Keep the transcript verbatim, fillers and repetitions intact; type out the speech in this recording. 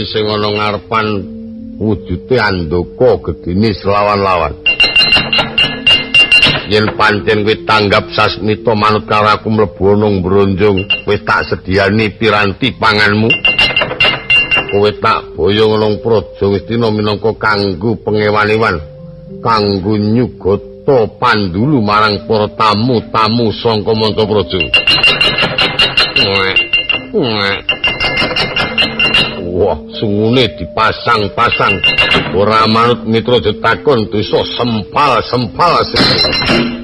sing ana ngarepan wujude andaka gedene selawan-lawan. Yen pancen kowe tanggap sasmita manut karo aku mlebu ana bronjong, wis tak sediani piranti panganmu. Kowe tak boyong nang praja Ngastina minangka kanggo pengewan-ewan, kanggo nyugata pandulu marang para tamu-tamu saka Mantapraja. Wah, sungune dipasang-pasang. Ora manut Mitra takon dosa sempal-sempal.